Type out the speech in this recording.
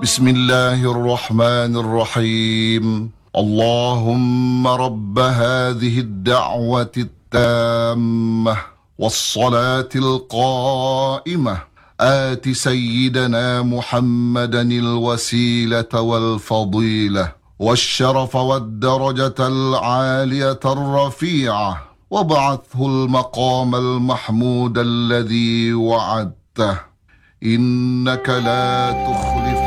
بسم الله الرحمن الرحيم. اللهم رب هذه الدعوة التامة والصلاة القائمة آت سيدنا محمدا الوسيلة والفضيلة والشرف والدرجة العالية الرفيعة، وابعثه المقام المحمود الذي وعدته، إنك لا تخلف